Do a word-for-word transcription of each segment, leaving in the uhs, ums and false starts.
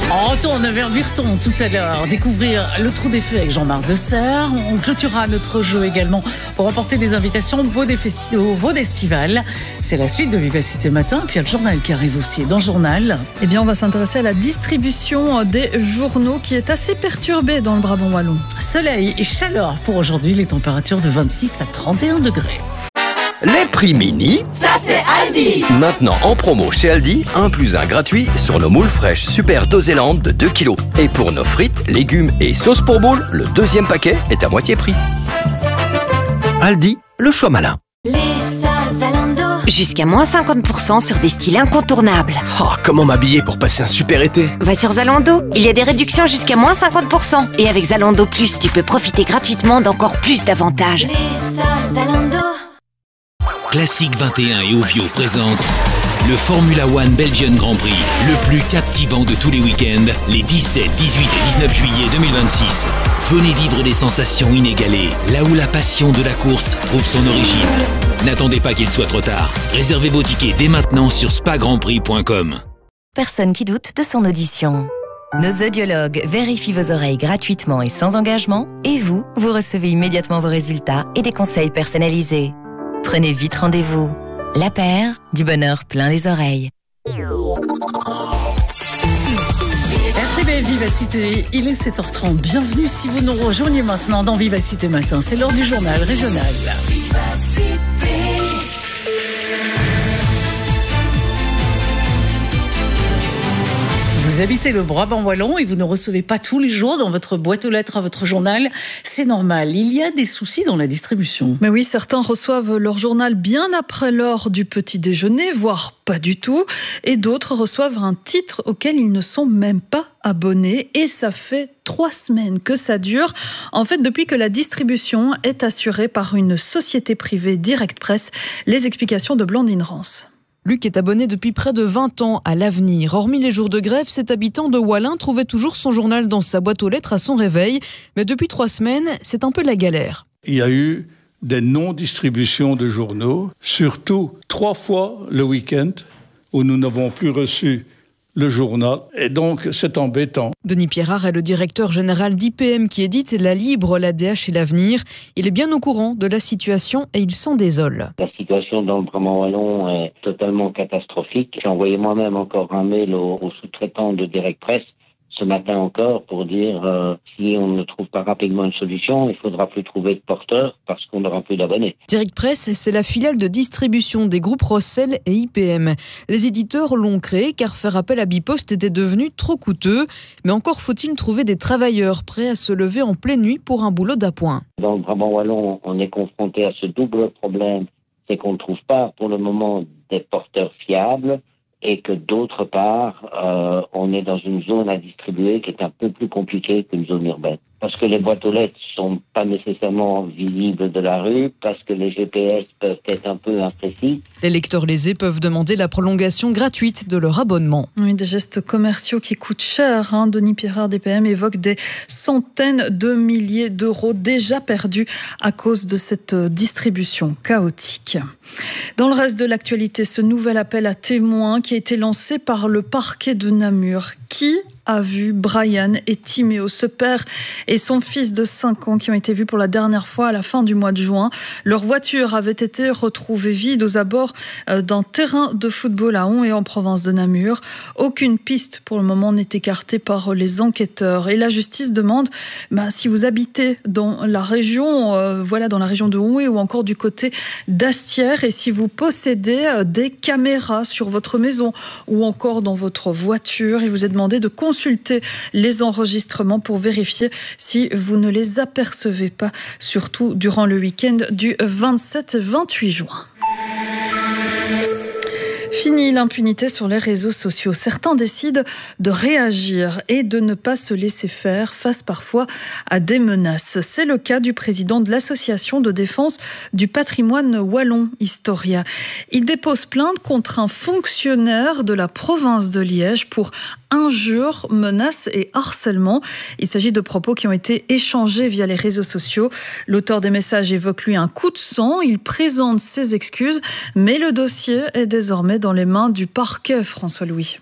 On retourne vers Virton tout à l'heure, découvrir le trou des fées avec Jean-Marc Desserre. On clôturera notre jeu également pour apporter des invitations au beau des festi- au beau d'Estival. C'est la suite de Vivacité Matin, puis il y a le journal qui arrive aussi. Dans le journal, eh bien, on va s'intéresser à la distribution des journaux qui est assez perturbée dans le Brabant wallon. Soleil et chaleur pour aujourd'hui, les températures de vingt-six à trente et un degrés. Les prix mini, ça c'est Aldi. Maintenant en promo chez Aldi, un plus un gratuit sur nos moules fraîches Super Doséland de deux kilos. Et pour nos frites, légumes et sauces pour moules, le deuxième paquet est à moitié prix. Aldi, le choix malin. Les soldes Zalando. Jusqu'à moins cinquante pour cent sur des styles incontournables. Oh, comment m'habiller pour passer un super été? Va sur Zalando, il y a des réductions jusqu'à moins cinquante pour cent. Et avec Zalando Plus, tu peux profiter gratuitement d'encore plus d'avantages. Les soldes Zalando. Classique vingt et un et Ovio présente le Formula One Belgian Grand Prix, le plus captivant de tous les week-ends, les dix-sept, dix-huit et dix-neuf juillet deux mille vingt-six. Venez vivre des sensations inégalées, là où la passion de la course trouve son origine. N'attendez pas qu'il soit trop tard. Réservez vos tickets dès maintenant sur spa grand prix point com. Personne qui doute de son audition. Nos audiologues vérifient vos oreilles gratuitement et sans engagement, et vous, vous recevez immédiatement vos résultats et des conseils personnalisés. Prenez vite rendez-vous. La paire, du bonheur plein les oreilles. R T B Vivacité, il est sept heures trente. Bienvenue si vous nous rejoignez maintenant dans Vivacité Matin. C'est l'heure du journal régional. Vivacité. Vous habitez le Brabant wallon et vous ne recevez pas tous les jours dans votre boîte aux lettres à votre journal. C'est normal, il y a des soucis dans la distribution. Mais oui, certains reçoivent leur journal bien après l'heure du petit déjeuner, voire pas du tout. Et d'autres reçoivent un titre auquel ils ne sont même pas abonnés. Et ça fait trois semaines que ça dure. En fait, depuis que la distribution est assurée par une société privée Direct Press. Les explications de Blandine Rance. Luc est abonné depuis près de vingt ans à l'Avenir. Hormis les jours de grève, cet habitant de Wallin trouvait toujours son journal dans sa boîte aux lettres à son réveil. Mais depuis trois semaines, c'est un peu la galère. Il y a eu des non-distributions de journaux, surtout trois fois le week-end où nous n'avons plus reçu le journal, et donc c'est embêtant. Denis Pierrard est le directeur général d'I P M qui édite La Libre, l'A D H et l'Avenir. Il est bien au courant de la situation et il s'en désole. La situation dans le Brabant wallon est totalement catastrophique. J'ai envoyé moi-même encore un mail au, au sous-traitant de Direct Press ce matin encore pour dire euh, si on ne trouve pas rapidement une solution, il faudra plus trouver de porteurs parce qu'on n'aura plus d'abonnés. Direct Press, c'est la filiale de distribution des groupes Rossel et I P M. Les éditeurs l'ont créé car faire appel à Bipost était devenu trop coûteux. Mais encore faut-il trouver des travailleurs prêts à se lever en pleine nuit pour un boulot d'appoint. Dans le Brabant wallon, on est confronté à ce double problème, c'est qu'on ne trouve pas pour le moment des porteurs fiables. Et que d'autre part, euh, on est dans une zone à distribuer qui est un peu plus compliquée qu'une zone urbaine. Parce que les boîtes aux lettres sont pas nécessairement visibles de la rue, parce que les G P S peuvent être un peu imprécis. Les lecteurs lésés peuvent demander la prolongation gratuite de leur abonnement. Oui, des gestes commerciaux qui coûtent cher. Hein. Denis Pierrard, D P M, évoque des centaines de milliers d'euros déjà perdus à cause de cette distribution chaotique. Dans le reste de l'actualité, ce nouvel appel à témoins qui a été lancé par le parquet de Namur. Qui a vu Brian et Timéo, ce père et son fils de cinq ans qui ont été vus pour la dernière fois à la fin du mois de juin. Leur voiture avait été retrouvée vide aux abords d'un terrain de football à Hon et en province de Namur. Aucune piste pour le moment n'est écartée par les enquêteurs. Et la justice demande bah, si vous habitez dans la région, euh, voilà, dans la région de Hon ou encore du côté d'Astières et si vous possédez des caméras sur votre maison ou encore dans votre voiture, il vous est demandé de consulter les enregistrements pour vérifier si vous ne les apercevez pas, surtout durant le week-end du vingt-sept vingt-huit juin. Fini l'impunité sur les réseaux sociaux. Certains décident de réagir et de ne pas se laisser faire face parfois à des menaces. C'est le cas du président de l'association de défense du patrimoine wallon Historia. Il dépose plainte contre un fonctionnaire de la province de Liège pour injures, menaces et harcèlement. Il s'agit de propos qui ont été échangés via les réseaux sociaux. L'auteur des messages évoque lui un coup de sang. Il présente ses excuses, mais le dossier est désormais dans les mains du parquet, François Louis.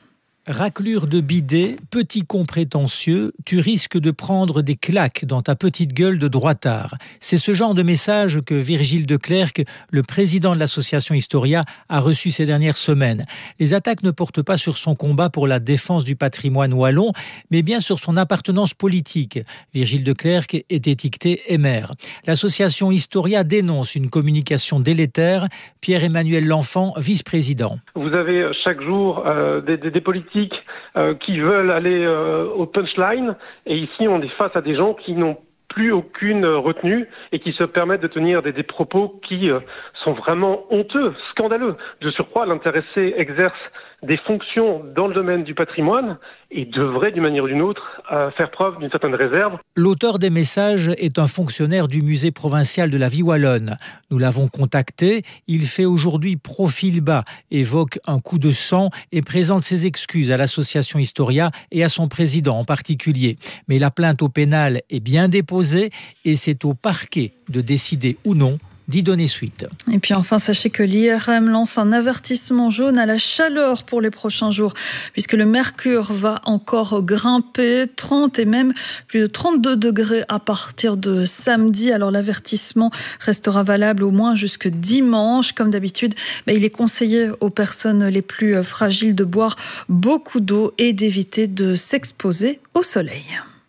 Raclure de bidet, petit con prétentieux, tu risques de prendre des claques dans ta petite gueule de droitard. C'est ce genre de message que Virgile de Clercq, le président de l'association Historia, a reçu ces dernières semaines. Les attaques ne portent pas sur son combat pour la défense du patrimoine wallon, mais bien sur son appartenance politique. Virgile de Clercq est étiqueté émère. L'association Historia dénonce une communication délétère. Pierre-Emmanuel L'Enfant, vice-président. Vous avez chaque jour euh, des, des, des politiques euh, qui veulent aller euh, au punchline, et ici on est face à des gens qui n'ont plus aucune retenue et qui se permettent de tenir des, des propos qui euh, sont vraiment honteux, scandaleux. De surcroît, l'intéressé exerce des fonctions dans le domaine du patrimoine et devrait, d'une manière ou d'une autre, euh, faire preuve d'une certaine réserve. L'auteur des messages est un fonctionnaire du musée provincial de la vie wallonne. Nous l'avons contacté. Il fait aujourd'hui profil bas, évoque un coup de sang et présente ses excuses à l'association Historia et à son président en particulier. Mais la plainte au pénal est bien déposée et c'est au parquet de décider ou non d'y donner suite. Et puis enfin, sachez que l'I R M lance un avertissement jaune à la chaleur pour les prochains jours, puisque le mercure va encore grimper, trente et même plus de trente-deux degrés à partir de samedi. Alors l'avertissement restera valable au moins jusque dimanche. Comme d'habitude, mais il est conseillé aux personnes les plus fragiles de boire beaucoup d'eau et d'éviter de s'exposer au soleil.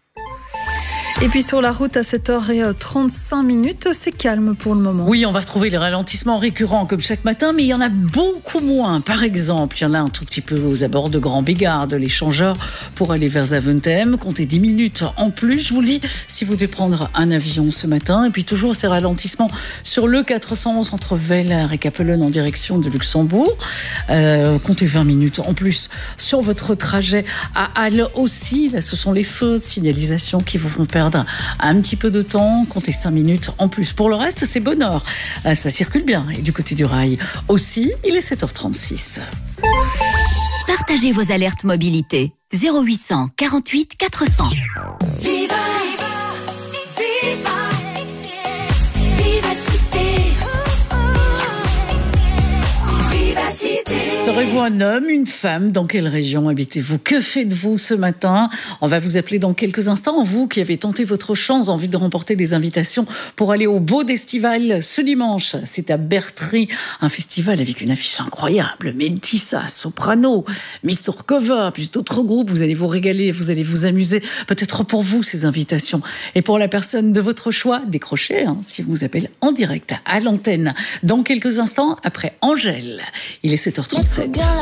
Et puis sur la route à sept heures trente-cinq minutes, c'est calme pour le moment. Oui, on va retrouver les ralentissements récurrents comme chaque matin, mais il y en a beaucoup moins. Par exemple, il y en a un tout petit peu aux abords de Grand Bégarde, l'échangeur pour aller vers Zaventem. Comptez dix minutes en plus, je vous le dis, si vous devez prendre un avion ce matin. Et puis toujours ces ralentissements sur le quatre cent onze entre Velair et Capellen en direction de Luxembourg. Euh, comptez vingt minutes en plus sur votre trajet à Halle aussi. Là, ce sont les feux de signalisation qui vous font perdre un petit peu de temps, comptez cinq minutes en plus. Pour le reste, c'est bonheur. Ça circule bien. Et du côté du rail aussi, il est sept heures trente-six. Partagez vos alertes mobilité. zéro huit cent quarante-huit quatre cents. Viva, viva, vivacité. Vivacité. Serez-vous un homme, une femme? Dans quelle région habitez-vous? Que faites-vous ce matin? On va vous appeler dans quelques instants. Vous qui avez tenté votre chance, envie de remporter des invitations pour aller au Beau d'Estival ce dimanche. C'est à Bertry, un festival avec une affiche incroyable. Mentissa, Soprano, Mistorkova, plus d'autres groupes. Vous allez vous régaler, vous allez vous amuser. Peut-être pour vous, ces invitations. Et pour la personne de votre choix, décrochez, hein, si vous appelle en direct à l'antenne. Dans quelques instants, après Angèle. Il est sept heures trente-sept.